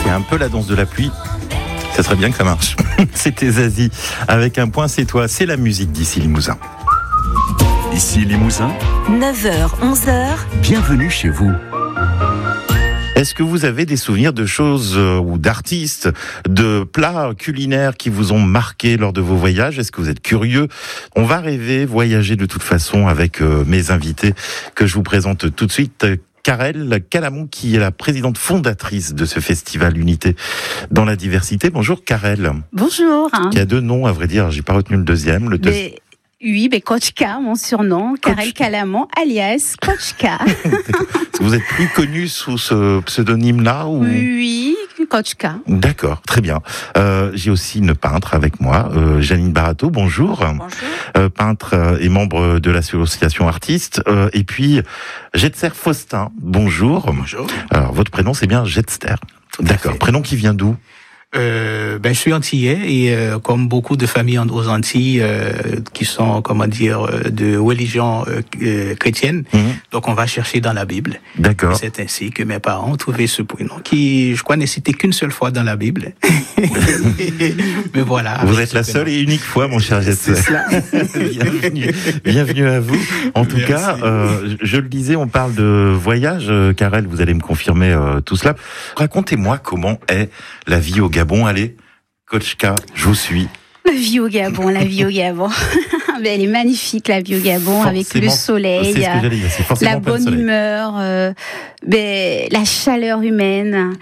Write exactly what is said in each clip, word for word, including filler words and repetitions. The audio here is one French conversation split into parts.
y a un peu la danse de la pluie. Ça serait bien que ça marche. C'était Zazie. Avec un point, c'est toi. C'est la musique d'ici Limousin. Ici Limousin, neuf heures, onze heures. Bienvenue chez vous. Est-ce que vous avez des souvenirs de choses euh, ou d'artistes, de plats culinaires qui vous ont marqué lors de vos voyages? Est-ce que vous êtes curieux? On va rêver, voyager de toute façon avec euh, mes invités que je vous présente tout de suite. Karel Calamon, qui est la présidente fondatrice de ce festival Unité dans la diversité. Bonjour Karel. Bonjour. Qui a deux noms, à vrai dire, j'ai pas retenu le deuxième. Le deux... Mais... Oui, mais Coach K, mon surnom, Coach... Karel Calamon, alias Coach K. Vous êtes plus connu sous ce pseudonyme-là ou... Oui, Coach K. D'accord, très bien. Euh, j'ai aussi une peintre avec moi, euh, Janine Barato, bonjour. Bonjour. Euh, peintre et membre de l'association Artistes. Euh, et puis, Jetster Faustin, bonjour. Bonjour. Alors, votre prénom, c'est bien Jetster. D'accord, prénom qui vient d'où? Euh, ben je suis antillais et euh, comme beaucoup de familles aux Antilles euh, qui sont comment dire de religion euh, euh, chrétienne, mmh. donc on va chercher dans la Bible. D'accord. Et c'est ainsi que mes parents ont trouvé ce prénom qui, je crois, n'est cité qu'une seule fois dans la Bible. Mais voilà. Vous êtes la seule et unique fois, mon cher Jetster. C'est cela. bienvenue, bienvenue à vous. En tout Merci. cas, euh, je le disais, on parle de voyage. Karel, vous allez me confirmer euh, tout cela. Racontez-moi comment est la vie au Gabon. Allez, Coach K, je vous suis. La vie au Gabon, la vie au Gabon. Mais elle est magnifique, la vie au Gabon, forcément, avec le soleil, c'est ce que dire, c'est la bonne humeur, euh, ben, la chaleur humaine.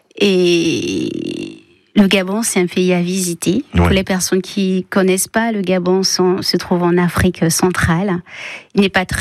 Et le Gabon, c'est un pays à visiter. Ouais. Pour les personnes qui connaissent pas, le Gabon sont, se trouve en Afrique centrale. Il n'est pas très